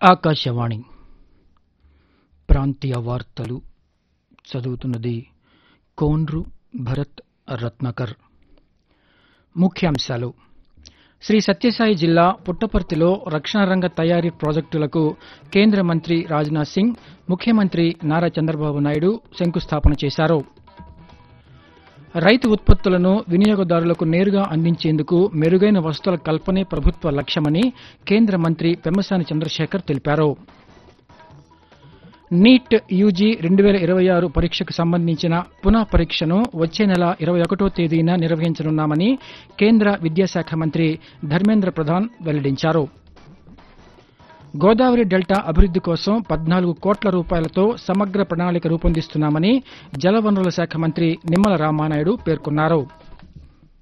ఆకాశవాణి ప్రాంతీయ వార్తలు చదువుతున్నది కోన్రు భరత్ రత్నాకర్. ముఖ్యాంశాలు: శ్రీ సత్యసాయి జిల్లా పుట్టపర్తిలో రక్షణ రంగ తయారీ ప్రాజెక్టులకు కేంద్ర మంత్రి రాజ్నాథ్ సింగ్, ముఖ్యమంత్రి నారా చంద్రబాబు నాయుడు శంకుస్థాపన చేశారు. రైతు ఉత్పత్తులను వినియోగదారులకు నేరుగా అందించేందుకు మెరుగైన వసతుల కల్పనే ప్రభుత్వ లక్ష్యమని కేంద్ర మంత్రి పెమ్మసాని చంద్రశేఖర్ తెలిపారు. నీట్ యూజీ 2026 పరీక్షకు సంబంధించిన పునః పరీక్షను వచ్చే నెల 21వ తేదీన నిర్వహించనున్నామని కేంద్ర విద్యాశాఖ మంత్రి ధర్మేంద్ర ప్రధాన్ వెల్లడించారు. గోదావరి డెల్టా అభివృద్ది కోసం 14 కోట్ల రూపాయలతో సమగ్ర ప్రణాళిక రూపొందిస్తున్నామని జలవనరుల శాఖ మంత్రి నిమ్మల రామానాయుడు పేర్కొన్నారు.